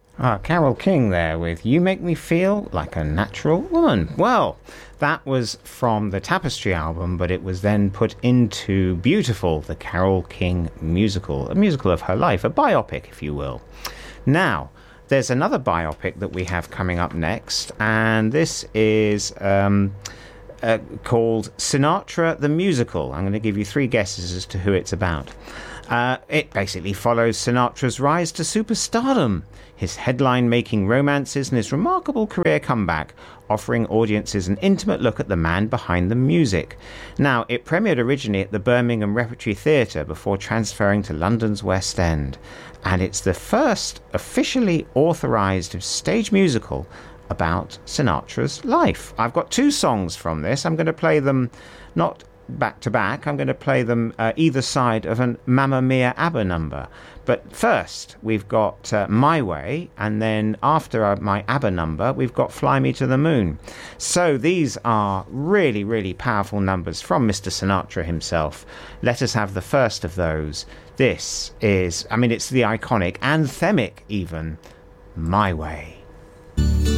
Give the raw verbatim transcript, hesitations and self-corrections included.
Ah, Carole King there with You Make Me Feel Like a Natural Woman. Well, that was from the Tapestry album, but it was then put into Beautiful, the Carole King musical, a musical of her life, a biopic, if you will. Now, there's another biopic that we have coming up next, and this is um, uh, called Sinatra the Musical. I'm going to give you three guesses as to who it's about. Uh, it basically follows Sinatra's rise to superstardom, his headline-making romances, and his remarkable career comeback, offering audiences an intimate look at the man behind the music. Now, it premiered originally at the Birmingham Repertory Theatre before transferring to London's West End, and it's the first officially authorised stage musical about Sinatra's life. I've got two songs from this. I'm going to play them not back to back. I'm going to play them uh, either side of an Mamma Mia ABBA number. But first, we've got uh, My Way, and then after uh, my ABBA number, we've got Fly Me to the Moon. So these are really, really powerful numbers from Mister Sinatra himself. Let us have the first of those. This is, I mean, it's the iconic, anthemic even, My Way.